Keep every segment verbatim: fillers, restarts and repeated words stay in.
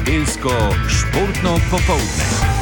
Nedeljsko športno popoldne.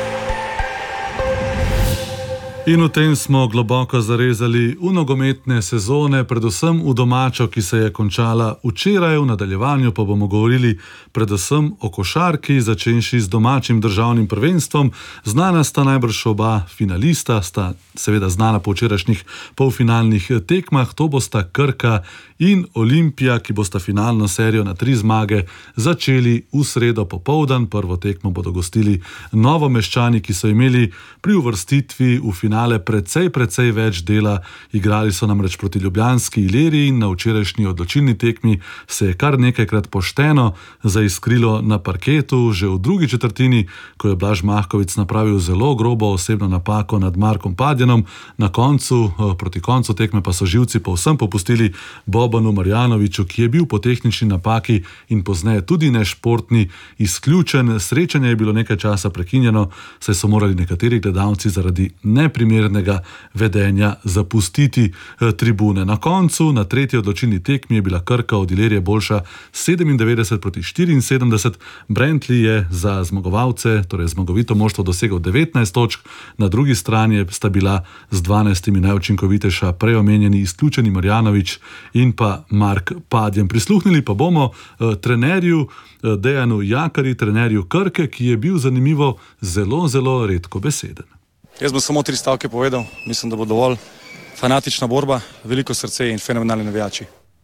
In v tem smo globoko zarezali v nogometne sezone, predvsem v domačo, ki se je končala včeraj, v nadaljevanju pa bomo govorili predvsem o košarki, začenši z domačim državnim prvenstvom. Znana sta najbrž oba finalista, sta seveda znana po včerajšnjih polfinalnih tekmah, to bosta Krka in Olimpija, ki bosta finalno serijo na tri zmage začeli v sredo popoldan. Prvo tekmo bodo gostili Novomeščani, ki so imeli pri uvrstitvi v finale precej, precej več dela. Igrali so namreč proti ljubljanski Iliriji in na včerajšnji odločilni tekmi se je kar nekajkrat pošteno zaiskrilo na parketu. Že v drugi četrtini, ko je Blaž Mahkovic napravil zelo grobo osebno napako nad Markom Padjanom, na koncu, proti koncu tekme pa so živci povsem popustili Bobanu Marjanoviću, ki je bil po tehnični napaki in pozneje tudi nešportni izključen. Srečanje je bilo nekaj časa prekinjeno, saj so morali nekateri gledalci zaradi neprimernega vedenja zapustiti tribune. Na koncu, na tretji odločilni tekmi je bila Krka od Ilirije boljša sedemindevetdeset proti štiriinsedemdeset. Brantley je za zmagovalce, torej zmagovito moštvo, dosegel devetnajst točk, na drugi strani sta bila z dvanajstimi najučinkovitejša prej omenjeni izključeni Marjanović in pa Mark Padjen. Prisluhnili pa bomo eh, trenerju eh, Dejanu Jakari, trenerju Krke, ki je bil zanimivo zelo, zelo redko beseden. Jaz bom samo tri stavke povedal, mislim, da bo dovolj. Fanatična borba, veliko srce in fenomenalni navijači.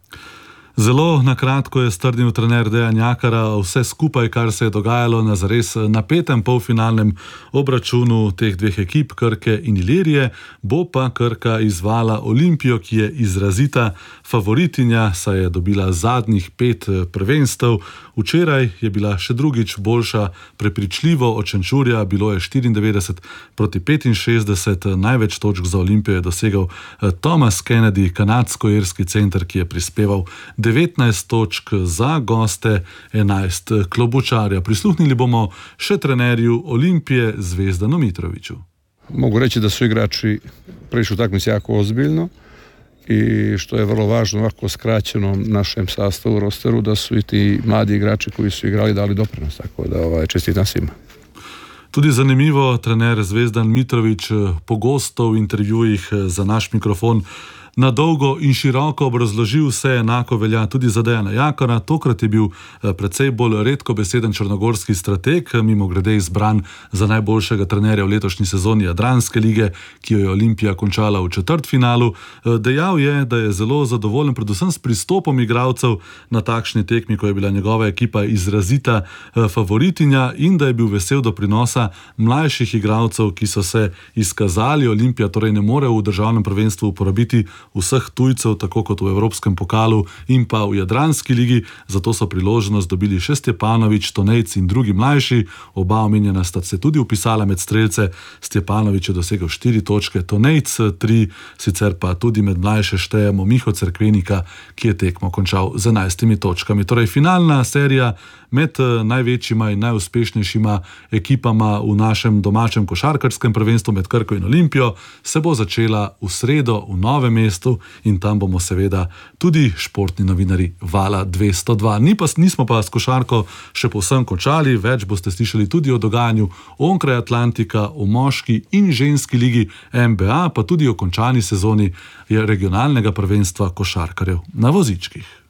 Zelo na kratko je strnil trener Dejan Jakara vse skupaj, kar se je dogajalo na zares napetem polfinalnem obračunu teh dveh ekip, Krke in Ilirije. Bo pa Krka izvala Olimpijo, ki je izrazita favoritinja, saj je dobila zadnjih pet prvenstev. Včeraj je bila še drugič boljša prepričljivo od Šenčurja, bilo je štiriindevetdeset proti petinšestdeset. Največ točk za Olimpijo je dosegel Thomas Kennedy, kanadsko-irski center, ki je prispeval devetnajst točk, za goste enajst Klobučarja. Prisluhnili bomo še trenerju Olimpije Zvezdanu Mitroviću. Mogu reći da su igrači prišli utakmicu jako ozbiljno i što je vrlo važno ovako skraćenom našem sastavu, rosteru, da su i ti mladi igrači koji su igrali dali doprinos, tako da ovaj, čestitam svima. Tudi zanimivo, trener Zvezdan Mitrović pogosto v intervjujih za naš mikrofon na dolgo in široko obrazložil, vse enako velja tudi za Dejana Jakara. Tokrat je bil precej bolj redko beseden črnogorski strateg, mimogrede izbran za najboljšega trenerja v letošnji sezoni Jadranske lige, ki jo je Olimpija končala v četrtfinalu. Dejal je, da je zelo zadovoljen predvsem s pristopom igralcev na takšni tekmi, ko je bila njegova ekipa izrazita favoritinja, in da je bil vesel doprinosa mlajših igralcev, ki so se izkazali. Olimpija torej ne more v državnem prvenstvu uporabiti vseh tujcev, tako kot v Evropskem pokalu in pa v Jadranski ligi, zato so priložnost dobili še Stjepanović, Tonejc in drugi mlajši. Oba omenjena sta se tudi upisala med strelce. Stjepanović je dosegel štiri točke, Tonejc tri, sicer pa tudi med mlajše štejemo Miho Cerkvenika, ki je tekmo končal z enajstimi točkami. Torej finalna serija med največjima in najuspešnejšima ekipama v našem domačem košarkarskem prvenstvu med Krko in Olimpijo se bo začela v sredo v Novem mestu in tam bomo seveda tudi športni novinari Vala dvesto dva. Ni pa, nismo pa s košarko še povsem končali, več boste slišali tudi o dogajanju onkraj Atlantika, o moški in ženski ligi N B A, pa tudi o končani sezoni regionalnega prvenstva košarkarjev na vozičkih.